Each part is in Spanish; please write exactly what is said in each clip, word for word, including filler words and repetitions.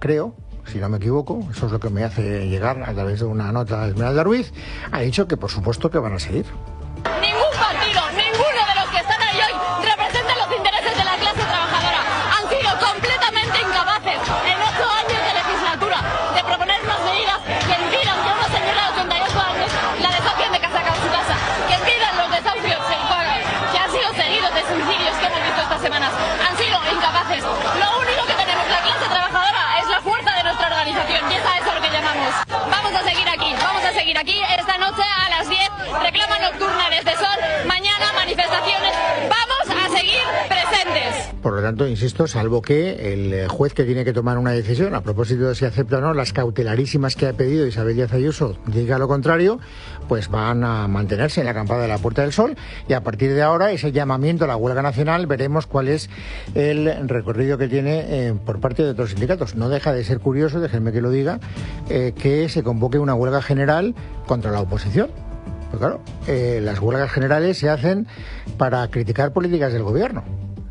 creo, si no me equivoco, eso es lo que me hace llegar a través de una nota de Esmeralda Ruiz, ha dicho que por supuesto que van a seguir. Ningún partido, ninguno de los que están ahí hoy representa los intereses de la clase trabajadora. Han sido completamente incapaces en ocho años de legislatura de proponernos medidas que impidan que una señora de ochenta y ocho años la desafíen de casa a su casa, que impidan los desahucios que han sido seguidos de suicidios que hemos visto estas semanas. Han sido incapaces. Lo único que tenemos la clase trabajadora es la fuerza de nuestra organización y es a eso lo que llamamos. Vamos a seguir aquí, vamos a seguir aquí esta noche a las diez, reclama nocturna desde Sol, mañana manifestaciones, vamos a seguir presentes. Por lo tanto, insisto, salvo que el juez que tiene que tomar una decisión a propósito de si acepta o no las cautelarísimas que ha pedido Isabel Díaz Ayuso diga lo contrario, pues van a mantenerse en la acampada de la Puerta del Sol y a partir de ahora ese llamamiento a la huelga nacional veremos cuál es el recorrido que tiene eh, por parte de otros sindicatos. No deja de ser curioso, déjenme que lo diga, eh, que se convoque una huelga general contra la oposición. Pues claro, eh, las huelgas generales se hacen para criticar políticas del gobierno.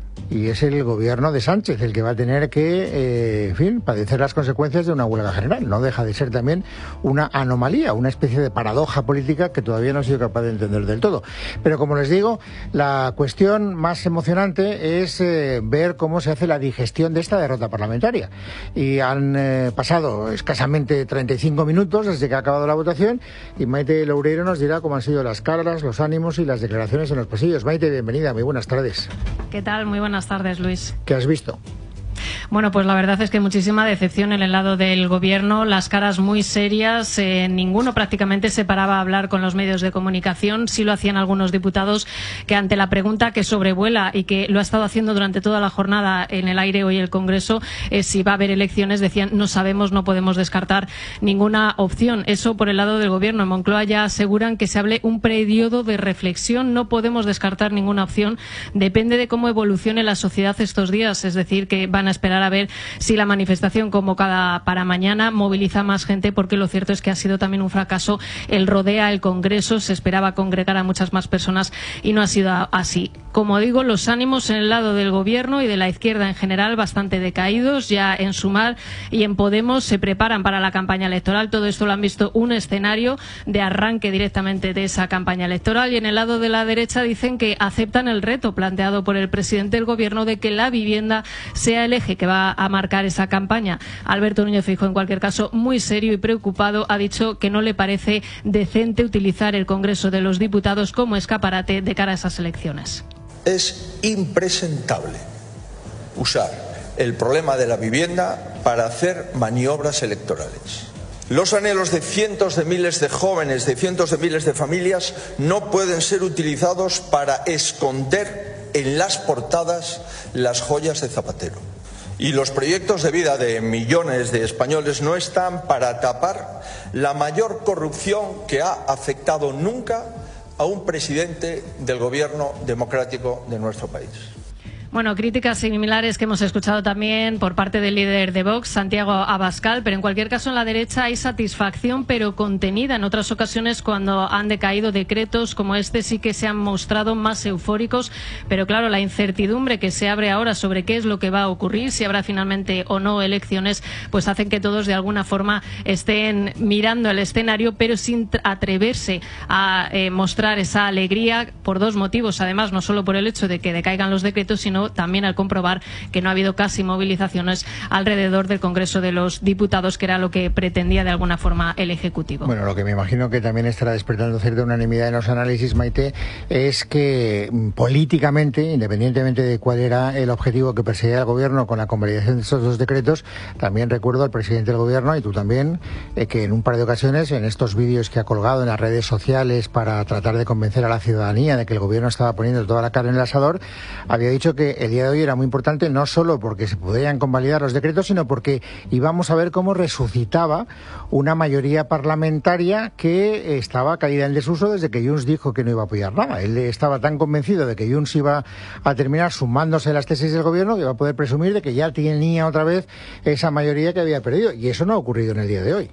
Y es el gobierno de Sánchez el que va a tener que, eh, en fin, padecer las consecuencias de una huelga general. No deja de ser también una anomalía, una especie de paradoja política que todavía no he sido capaz de entender del todo. Pero como les digo, la cuestión más emocionante es eh, ver cómo se hace la digestión de esta derrota parlamentaria. Y han eh, pasado escasamente treinta y cinco minutos desde que ha acabado la votación y Maite Loureiro nos dirá cómo han sido las caras, los ánimos y las declaraciones en los pasillos. Maite, bienvenida, muy buenas tardes. ¿Qué tal? Muy buenas tardes, Luis. ¿Qué has visto? Bueno, pues la verdad es que muchísima decepción en el lado del gobierno, las caras muy serias, eh, ninguno prácticamente se paraba a hablar con los medios de comunicación, sí lo hacían algunos diputados que ante la pregunta que sobrevuela y que lo ha estado haciendo durante toda la jornada en el aire hoy el Congreso, eh, si va a haber elecciones, decían no sabemos, no podemos descartar ninguna opción. Eso por el lado del gobierno. En Moncloa ya aseguran que se hable un periodo de reflexión, no podemos descartar ninguna opción, depende de cómo evolucione la sociedad estos días, es decir, que van a esperar a ver si la manifestación convocada para mañana moviliza más gente, porque lo cierto es que ha sido también un fracaso el Rodea, el Congreso, se esperaba congregar a muchas más personas y no ha sido así. Como digo, los ánimos en el lado del gobierno y de la izquierda en general bastante decaídos, ya en Sumar y en Podemos se preparan para la campaña electoral, todo esto lo han visto un escenario de arranque directamente de esa campaña electoral, y en el lado de la derecha dicen que aceptan el reto planteado por el presidente del gobierno de que la vivienda sea el eje que va a marcar esa campaña. Alberto Núñez Feijóo, en cualquier caso, muy serio y preocupado, ha dicho que no le parece decente utilizar el Congreso de los Diputados como escaparate de cara a esas elecciones. Es impresentable usar el problema de la vivienda para hacer maniobras electorales. Los anhelos de cientos de miles de jóvenes, de cientos de miles de familias, no pueden ser utilizados para esconder en las portadas las joyas de Zapatero. Y los proyectos de vida de millones de españoles no están para tapar la mayor corrupción que ha afectado nunca a un presidente del gobierno democrático de nuestro país. Bueno, críticas similares que hemos escuchado también por parte del líder de Vox, Santiago Abascal, pero en cualquier caso en la derecha hay satisfacción, pero contenida. En otras ocasiones, cuando han decaído decretos como este, sí que se han mostrado más eufóricos, pero claro, la incertidumbre que se abre ahora sobre qué es lo que va a ocurrir, si habrá finalmente o no elecciones, pues hacen que todos de alguna forma estén mirando el escenario, pero sin atreverse a eh, mostrar esa alegría por dos motivos. Además, no solo por el hecho de que decaigan los decretos, sino también al comprobar que no ha habido casi movilizaciones alrededor del Congreso de los Diputados, que era lo que pretendía de alguna forma el Ejecutivo. Bueno, lo que me imagino que también estará despertando cierta unanimidad en los análisis, Maite, es que políticamente, independientemente de cuál era el objetivo que perseguía el Gobierno con la convalidación de estos dos decretos, también recuerdo al presidente del Gobierno, y tú también, eh, que en un par de ocasiones, en estos vídeos que ha colgado en las redes sociales para tratar de convencer a la ciudadanía de que el Gobierno estaba poniendo toda la carne en el asador, había dicho que el día de hoy era muy importante no solo porque se podían convalidar los decretos, sino porque íbamos a ver cómo resucitaba una mayoría parlamentaria que estaba caída en desuso desde que Junts dijo que no iba a apoyar nada. Él estaba tan convencido de que Junts iba a terminar sumándose a las tesis del gobierno que iba a poder presumir de que ya tenía otra vez esa mayoría que había perdido, y eso no ha ocurrido en el día de hoy.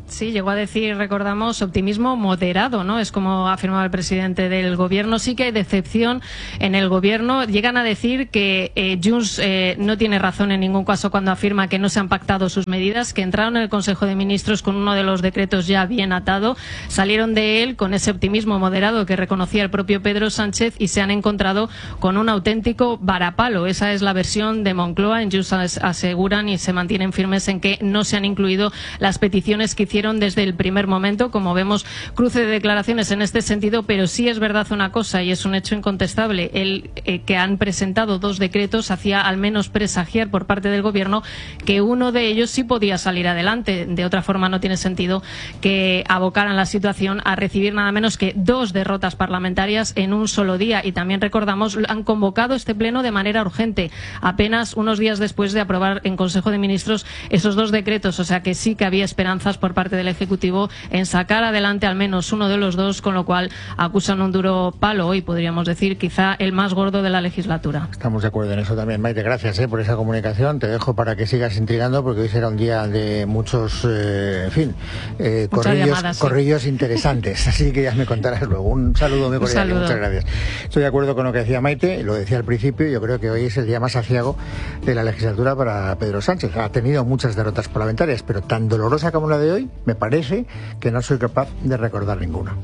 Sí, llegó a decir, recordamos, optimismo moderado, ¿no? Es como afirmaba el presidente del gobierno. Sí que hay decepción en el gobierno. Llegan a decir que eh, Junts eh, no tiene razón en ningún caso cuando afirma que no se han pactado sus medidas, que entraron en el Consejo de Ministros con uno de los decretos ya bien atado, salieron de él con ese optimismo moderado que reconocía el propio Pedro Sánchez y se han encontrado con un auténtico varapalo. Esa es la versión de Moncloa. En Junts aseguran y se mantienen firmes en que no se han incluido las peticiones que hicieron desde el primer momento. Como vemos, cruce de declaraciones en este sentido, pero sí es verdad una cosa y es un hecho incontestable. El eh, que han presentado dos decretos hacía al menos presagiar por parte del gobierno que uno de ellos sí podía salir adelante. De otra forma, no tiene sentido que abocaran la situación a recibir nada menos que dos derrotas parlamentarias en un solo día. Y también recordamos, han convocado este pleno de manera urgente, apenas unos días después de aprobar en Consejo de Ministros esos dos decretos. O sea que sí que había esperanzas por parte del Ejecutivo en sacar adelante al menos uno de los dos, con lo cual acusan un duro palo hoy, podríamos decir, quizá el más gordo de la legislatura. Estamos de acuerdo en eso también, Maite. Gracias eh, por esa comunicación. Te dejo para que sigas intrigando, porque hoy será un día de muchos, eh, en fin, eh, corrillos, llamadas, sí. corrillos interesantes. Así que ya me contarás luego. Un saludo muy cordial. Saludo. Muchas gracias. Estoy de acuerdo con lo que decía Maite, lo decía al principio. Yo creo que hoy es el día más aciago de la legislatura para Pedro Sánchez. Ha tenido muchas derrotas parlamentarias, pero tan dolorosa como la de hoy, me parece que no soy capaz de recordar ninguna.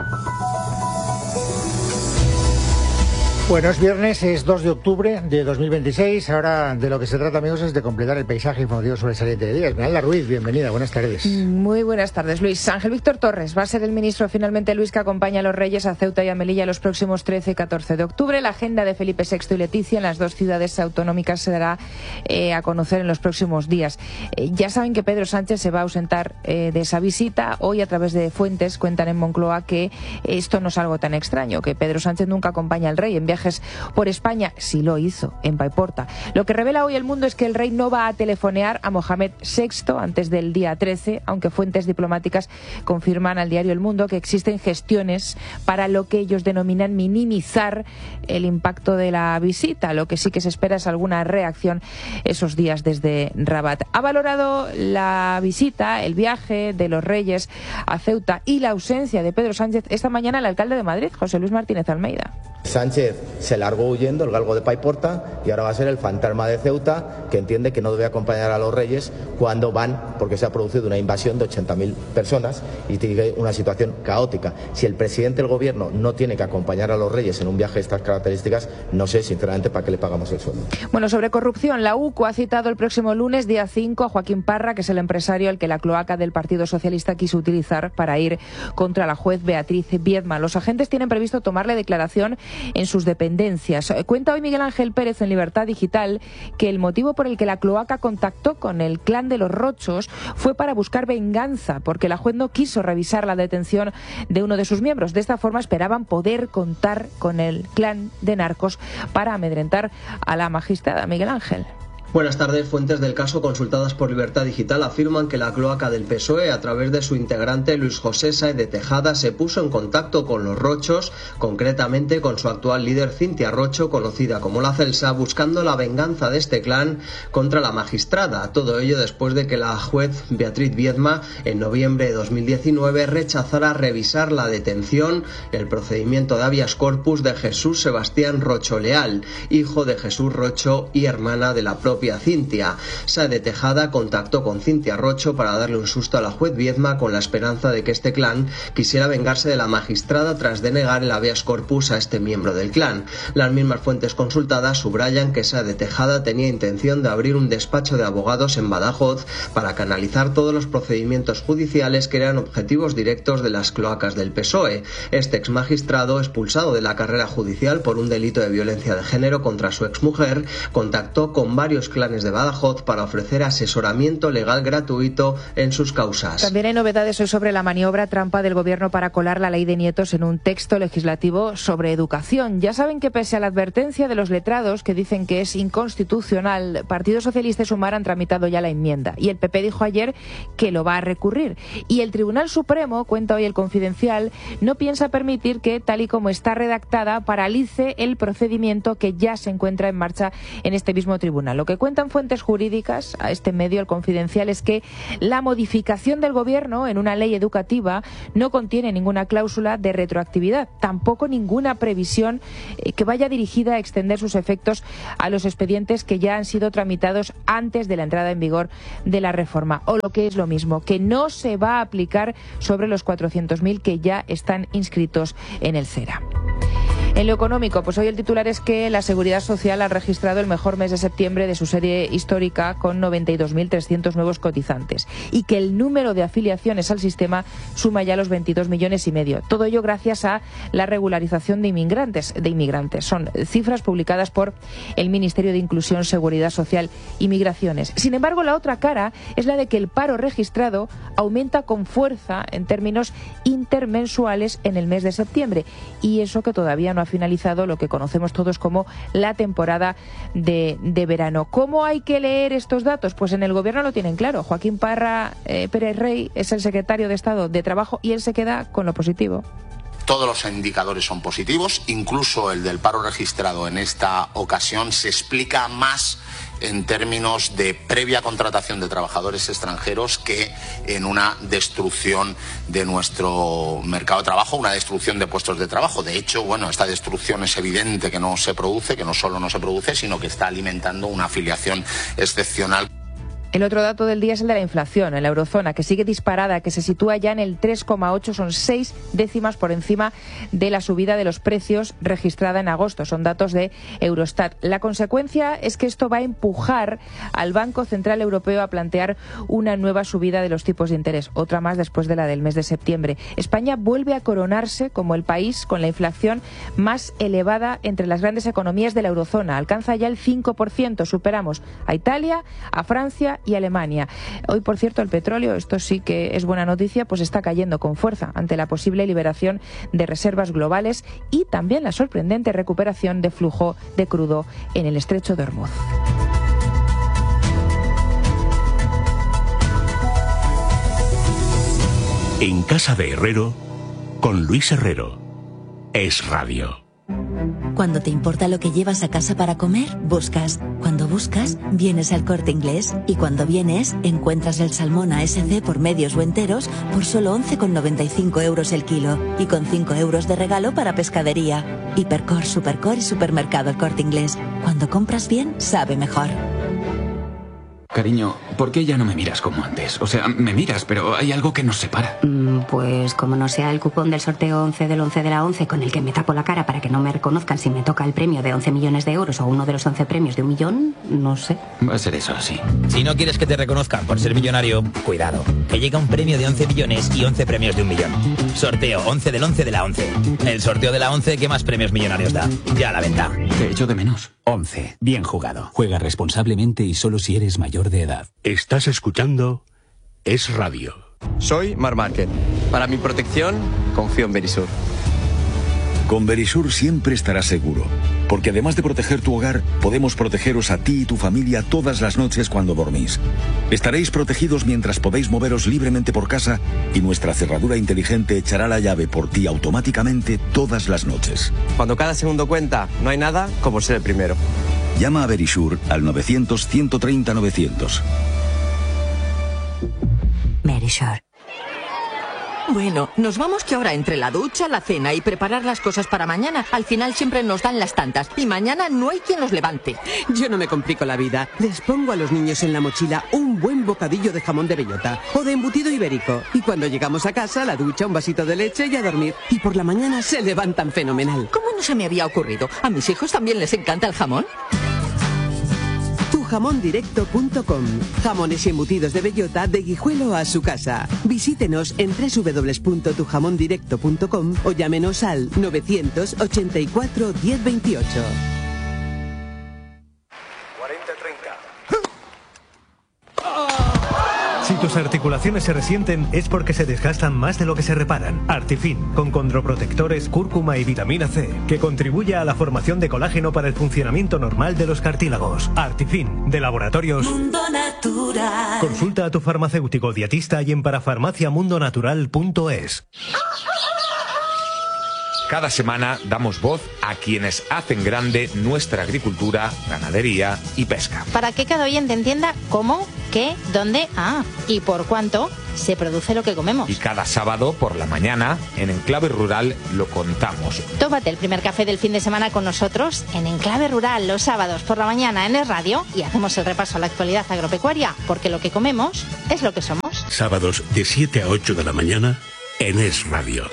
Bueno, es viernes, es dos de octubre de dos mil veintiséis. Ahora de lo que se trata, amigos, es de completar el paisaje informativo sobresaliente de día. Esmeralda Ruiz, bienvenida, buenas tardes. Muy buenas tardes, Luis. Ángel Víctor Torres va a ser el ministro finalmente, Luis, que acompaña a los Reyes a Ceuta y a Melilla los próximos trece y catorce de octubre. La agenda de Felipe sexto y Leticia en las dos ciudades autonómicas se dará eh, a conocer en los próximos días. Eh, ya saben que Pedro Sánchez se va a ausentar eh, de esa visita. Hoy, a través de fuentes, cuentan en Moncloa que esto no es algo tan extraño, que Pedro Sánchez nunca acompaña al rey en viajes por España. Sí lo hizo en Paiporta. Lo que revela hoy El Mundo es que el rey no va a telefonear a Mohamed sexto antes del día trece, aunque fuentes diplomáticas confirman al diario El Mundo que existen gestiones para lo que ellos denominan minimizar el impacto de la visita. Lo que sí que se espera es alguna reacción esos días desde Rabat. Ha valorado la visita, el viaje de los Reyes a Ceuta y la ausencia de Pedro Sánchez esta mañana el alcalde de Madrid, José Luis Martínez Almeida. Sánchez se largó huyendo, el galgo de Paiporta, y ahora va a ser el fantasma de Ceuta, que entiende que no debe acompañar a los Reyes cuando van, porque se ha producido una invasión de ochenta mil personas y tiene una situación caótica. Si el presidente del gobierno no tiene que acompañar a los Reyes en un viaje de estas características, no sé sinceramente para qué le pagamos el sueldo. Bueno, sobre corrupción, la U C O ha citado el próximo lunes, día cinco, a Joaquín Parra, que es el empresario al que la cloaca del Partido Socialista quiso utilizar para ir contra la juez Beatriz Viedma. Los agentes tienen previsto tomarle declaración en sus dependencias. Cuenta hoy Miguel Ángel Pérez en Libertad Digital que el motivo por el que la cloaca contactó con el clan de los Rochos fue para buscar venganza, porque la juez no quiso revisar la detención de uno de sus miembros. De esta forma esperaban poder contar con el clan de narcos para amedrentar a la magistrada. Miguel Ángel. Buenas tardes. Fuentes del caso consultadas por Libertad Digital afirman que la cloaca del P S O E, a través de su integrante Luis José Sáez de Tejada, se puso en contacto con los Rochos, concretamente con su actual líder Cintia Rocho, conocida como la Celsa, buscando la venganza de este clan contra la magistrada. Todo ello después de que la juez Beatriz Viedma, en noviembre de dos mil diecinueve, rechazara revisar la detención, el procedimiento de habeas corpus de Jesús Sebastián Rocho Leal, hijo de Jesús Rocho y hermana de la propia Cintia. Sáez de Tejada contactó con Cintia Rocho para darle un susto a la juez Viedma, con la esperanza de que este clan quisiera vengarse de la magistrada tras denegar el habeas corpus a este miembro del clan. Las mismas fuentes consultadas subrayan que Sáez de Tejada tenía intención de abrir un despacho de abogados en Badajoz para canalizar todos los procedimientos judiciales que eran objetivos directos de las cloacas del P S O E. Este ex magistrado, expulsado de la carrera judicial por un delito de violencia de género contra su exmujer, contactó con varios clanes de Badajoz para ofrecer asesoramiento legal gratuito en sus causas. También hay novedades hoy sobre la maniobra trampa del gobierno para colar la ley de nietos en un texto legislativo sobre educación. Ya saben que pese a la advertencia de los letrados que dicen que es inconstitucional, Partido Socialista y Sumar han tramitado ya la enmienda y el P P dijo ayer que lo va a recurrir. Y el Tribunal Supremo, cuenta hoy El Confidencial, no piensa permitir que, tal y como está redactada, paralice el procedimiento que ya se encuentra en marcha en este mismo tribunal. Lo que cuentan fuentes jurídicas a este medio, El Confidencial, es que la modificación del Gobierno en una ley educativa no contiene ninguna cláusula de retroactividad, tampoco ninguna previsión eh, que vaya dirigida a extender sus efectos a los expedientes que ya han sido tramitados antes de la entrada en vigor de la reforma. O lo que es lo mismo, que no se va a aplicar sobre los cuatrocientos mil que ya están inscritos en el CERA. En lo económico, pues hoy el titular es que la Seguridad Social ha registrado el mejor mes de septiembre de su serie histórica con noventa y dos mil trescientos nuevos cotizantes y que el número de afiliaciones al sistema suma ya los veintidós millones y medio. Todo ello gracias a la regularización de inmigrantes. De inmigrantes. Son cifras publicadas por el Ministerio de Inclusión, Seguridad Social y Migraciones. Sin embargo, la otra cara es la de que el paro registrado aumenta con fuerza en términos intermensuales en el mes de septiembre, y eso que todavía no ha finalizado lo que conocemos todos como la temporada de, de verano. ¿Cómo hay que leer estos datos? Pues en el Gobierno lo tienen claro. Joaquín Parra eh, Pérez Rey es el secretario de Estado de Trabajo y él se queda con lo positivo. Todos los indicadores son positivos, incluso el del paro registrado en esta ocasión se explica más en términos de previa contratación de trabajadores extranjeros que en una destrucción de nuestro mercado de trabajo, una destrucción de puestos de trabajo. De hecho, bueno, esta destrucción es evidente que no se produce, que no solo no se produce, sino que está alimentando una afiliación excepcional. El otro dato del día es el de la inflación en la eurozona, que sigue disparada, que se sitúa ya en el tres coma ocho, son seis décimas por encima de la subida de los precios registrada en agosto. Son datos de Eurostat. La consecuencia es que esto va a empujar al Banco Central Europeo a plantear una nueva subida de los tipos de interés, otra más después de la del mes de septiembre. España vuelve a coronarse como el país con la inflación más elevada entre las grandes economías de la eurozona. Alcanza ya el cinco por ciento. Superamos a Italia, a Francia y Alemania. Hoy, por cierto, el petróleo, esto sí que es buena noticia, pues está cayendo con fuerza ante la posible liberación de reservas globales y también la sorprendente recuperación de flujo de crudo en el estrecho de Hormuz. En casa de Herrero, con Luis Herrero. Es Radio. Cuando te importa lo que llevas a casa para comer, buscas. Cuando buscas, vienes al Corte Inglés. Y cuando vienes, encuentras el salmón A S C por medios o enteros por solo once con noventa y cinco euros el kilo. Y con cinco euros de regalo para pescadería. Hipercor, Supercor y Supermercado El Corte Inglés. Cuando compras bien, sabe mejor. Cariño, ¿por qué ya no me miras como antes? O sea, me miras, pero hay algo que nos separa. Mm, pues como no sea el cupón del sorteo once del once de la once con el que me tapo la cara para que no me reconozcan si me toca el premio de once millones de euros o uno de los once premios de un millón, no sé. Va a ser eso así. Si no quieres que te reconozcan por ser millonario, cuidado, que llega un premio de once millones y once premios de un millón. Sorteo once del once de la once. El sorteo de la once que más premios millonarios da. Ya a la venta. Te echo de menos. once. Bien jugado. Juega responsablemente y solo si eres mayor de edad. Estás escuchando Es Radio. Soy Mar Márquez. Para mi protección, confío en Verisur. Con Verisur siempre estarás seguro, porque además de proteger tu hogar, podemos protegeros a ti y tu familia todas las noches cuando dormís. Estaréis protegidos mientras podéis moveros libremente por casa y nuestra cerradura inteligente echará la llave por ti automáticamente todas las noches. Cuando cada segundo cuenta, no hay nada como ser el primero. Llama a Verisur al novecientos, ciento treinta, novecientos. Verisur. Bueno, nos vamos que ahora entre la ducha, la cena y preparar las cosas para mañana, al final siempre nos dan las tantas y mañana no hay quien los levante. Yo no me complico la vida. Les pongo a los niños en la mochila un buen bocadillo de jamón de bellota o de embutido ibérico. Y cuando llegamos a casa, la ducha, un vasito de leche y a dormir. Y por la mañana se levantan fenomenal. ¿Cómo no se me había ocurrido? ¿A mis hijos también les encanta el jamón? tu jamón directo punto com. Jamones y embutidos de bellota de Guijuelo a su casa. Visítenos en doble u doble u doble u punto tu jamón directo punto com o llámenos al novecientos ochenta y cuatro diez veintiocho. cuarenta treinta. Si tus articulaciones se resienten es porque se desgastan más de lo que se reparan. Artifin, con condroprotectores, cúrcuma y vitamina C, que contribuye a la formación de colágeno para el funcionamiento normal de los cartílagos. Artifin, de Laboratorios Mundo Natural. Consulta a tu farmacéutico dietista y en parafarmaciamundonatural punto es. Cada semana damos voz a quienes hacen grande nuestra agricultura, ganadería y pesca. Para que cada oyente entienda cómo, qué, dónde, ah, y por cuánto se produce lo que comemos. Y cada sábado por la mañana, en Enclave Rural, lo contamos. Tómate el primer café del fin de semana con nosotros en Enclave Rural los sábados por la mañana en Es Radio y hacemos el repaso a la actualidad agropecuaria, porque lo que comemos es lo que somos. Sábados de siete a ocho de la mañana en Es Radio.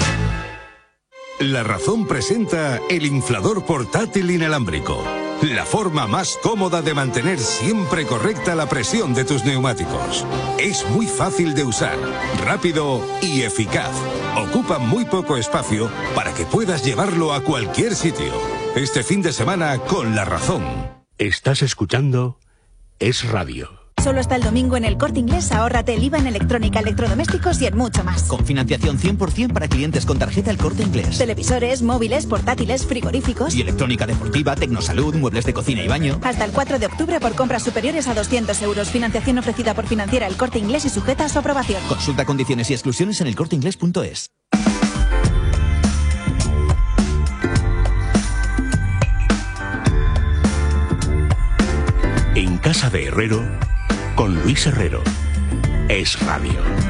La Razón presenta el inflador portátil inalámbrico. La forma más cómoda de mantener siempre correcta la presión de tus neumáticos. Es muy fácil de usar, rápido y eficaz. Ocupa muy poco espacio para que puedas llevarlo a cualquier sitio. Este fin de semana con La Razón. Estás escuchando Es Radio. Solo hasta el domingo en el Corte Inglés ahórrate el I V A en electrónica, electrodomésticos y en mucho más. Con financiación cien por ciento para clientes con tarjeta El Corte Inglés. Televisores, móviles, portátiles, frigoríficos. Y electrónica deportiva, tecnosalud, muebles de cocina y baño. Hasta el cuatro de octubre por compras superiores a doscientos euros. Financiación ofrecida por Financiera El Corte Inglés y sujeta a su aprobación. Consulta condiciones y exclusiones en el corte inglés punto es. En casa de Herrero, con Luis Herrero. Es Radio.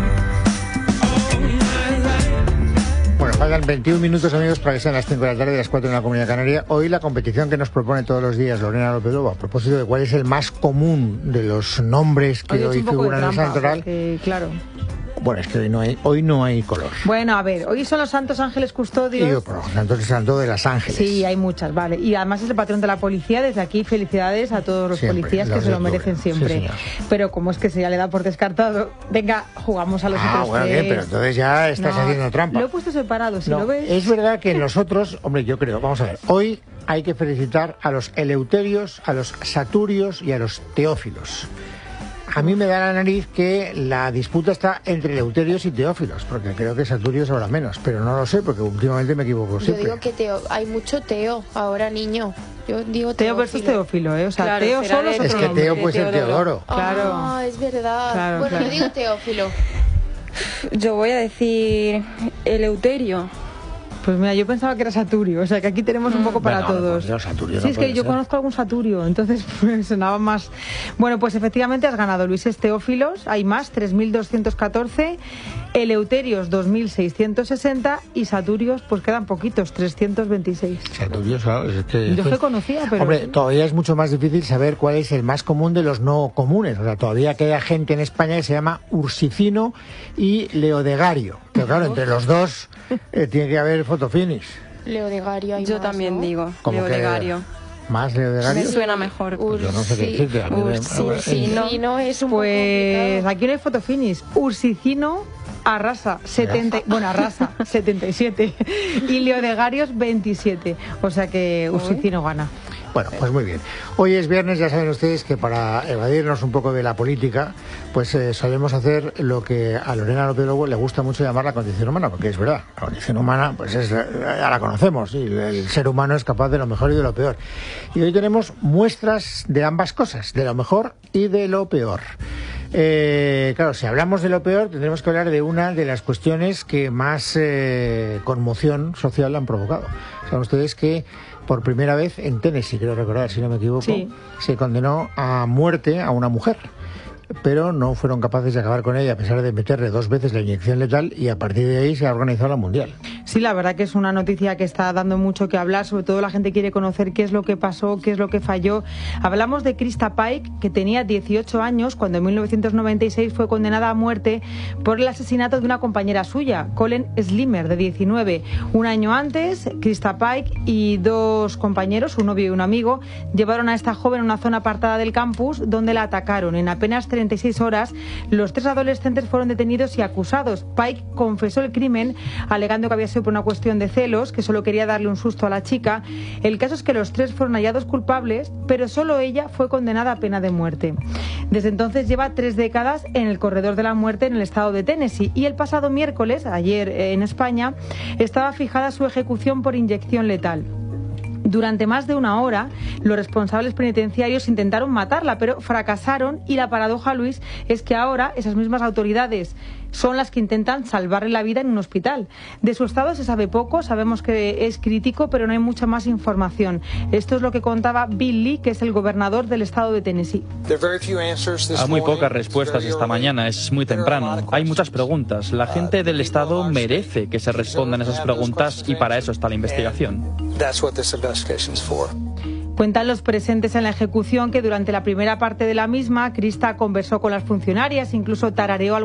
Bueno, faltan veintiún minutos, amigos, para que sean las cinco de la tarde, las cuatro en la Comunidad Canaria. Hoy la competición que nos propone todos los días Lorena López Lobo, a propósito de cuál es el más común de los nombres que hoy, hoy figuran en el santoral. Porque, claro. Bueno, es que hoy no hay, hoy no hay color. Bueno, a ver, hoy son los santos ángeles custodios. Y yo, por santos el santo de las ángeles. Sí, hay muchas, vale. Y además es el patrón de la policía. Desde aquí, felicidades a todos los siempre, policías que se lo merecen siempre. Sí, pero como es que se ya le da por descartado, venga, jugamos a los ah, otros bueno, tres. bien, pero entonces ya estás no, haciendo trampa. Lo he puesto separado, si no, lo ves. Es verdad que nosotros, hombre, yo creo, vamos a ver, hoy hay que felicitar a los eleuterios, a los saturios y a los teófilos. A mí me da la nariz que la disputa está entre eleuterios y teófilos, porque creo que saturios habrá menos, pero no lo sé, porque últimamente me equivoco siempre. Yo digo que teo, hay mucho teo ahora, niño. Yo digo Teo versus Teófilo, ¿eh? O sea, claro, Teo solo es Es que Teo puede ser Teodoro. Claro. Ah, es verdad. Claro, bueno, claro. yo digo Teófilo. Yo voy a decir Eleuterio. Pues mira, yo pensaba que era Saturio, o sea que aquí tenemos un poco para Venga, todos. Pues Saturio sí, no es que yo ser. conozco algún Saturio, entonces me sonaba más. Bueno, pues efectivamente has ganado, Luis, es Teófilos, hay más, tres mil doscientos catorce, Eleuterios dos mil seiscientos sesenta y Saturios, pues quedan poquitos, trescientos veintiséis. Saturios, claro, es que... Yo que conocía, pero... Hombre, sí. todavía es mucho más difícil saber cuál es el más común de los no comunes. O sea, todavía queda gente en España que se llama Ursicino y Leodegario. Pero claro, entre los dos eh, tiene que haber fotofinish. Leodegario hay Yo más, también ¿no? digo, ¿Cómo que Leodegario. ¿Más Leodegario? Me suena mejor. Pues yo no sé qué decirte. A mí me- Ursicino. Sí, no, es un Pues poco aquí no hay fotofinish. Ursicino arrasa setenta, bueno, arrasa setenta y siete y Leodegarios veintisiete. O sea que Ursicino gana. Bueno, pues muy bien. Hoy es viernes, ya saben ustedes que para evadirnos un poco de la política, pues eh, solemos hacer lo que a Lorena López Lobo le gusta mucho llamar la condición humana, porque es verdad, la condición humana pues es, ya la conocemos, y el ser humano es capaz de lo mejor y de lo peor. Y hoy tenemos muestras de ambas cosas, de lo mejor y de lo peor. Eh, claro, si hablamos de lo peor, tendremos que hablar de una de las cuestiones que más eh, conmoción social han provocado. Saben ustedes que por primera vez en Tennessee, creo recordar, si no me equivoco, sí. se condenó a muerte a una mujer, pero no fueron capaces de acabar con ella a pesar de meterle dos veces la inyección letal, y a partir de ahí se ha organizado la mundial. Sí, la verdad que es una noticia que está dando mucho que hablar, sobre todo la gente quiere conocer qué es lo que pasó, qué es lo que falló. Hablamos de Krista Pike, que tenía dieciocho años cuando en mil novecientos noventa y seis fue condenada a muerte por el asesinato de una compañera suya, Colleen Slimer, de diecinueve. Un año antes, Krista Pike y dos compañeros, su novio y un amigo, llevaron a esta joven a una zona apartada del campus donde la atacaron. En apenas treinta y seis horas, los tres adolescentes fueron detenidos y acusados. Pike confesó el crimen, alegando que había sido por una cuestión de celos, que solo quería darle un susto a la chica. El caso es que los tres fueron hallados culpables, pero solo ella fue condenada a pena de muerte. Desde entonces lleva tres décadas en el corredor de la muerte en el estado de Tennessee, y el pasado miércoles, ayer en España, estaba fijada su ejecución por inyección letal. Durante más de una hora, los responsables penitenciarios intentaron matarla, pero fracasaron, y la paradoja, Luis, es que ahora esas mismas autoridades son las que intentan salvarle la vida en un hospital. De su estado se sabe poco, sabemos que es crítico, pero no hay mucha más información. Esto es lo que contaba Bill Lee, que es el gobernador del estado de Tennessee. Hay muy pocas respuestas esta mañana, es muy temprano. Hay muchas preguntas. La gente del estado merece que se respondan esas preguntas y para eso está la investigación. Cuentan los presentes en la ejecución que durante la primera parte de la misma, Krista conversó con las funcionarias, incluso tarareó